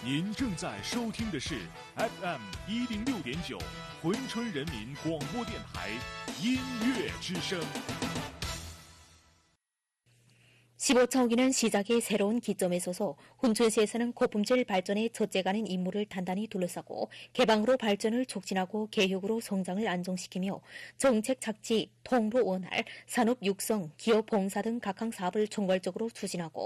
您正在收听的是 FM 106.9珲春人民广播电台音乐之声。 15차 호기는 시작의 새로운 기점에 서서 훈춘시에서는 고품질 발전의 첫째가는 임무를 단단히 둘러싸고 개방으로 발전을 촉진하고 개혁으로 성장을 안정시키며 정책 착지, 통로 원활, 산업 육성, 기업 봉사 등 각항 사업을 총괄적으로 추진하고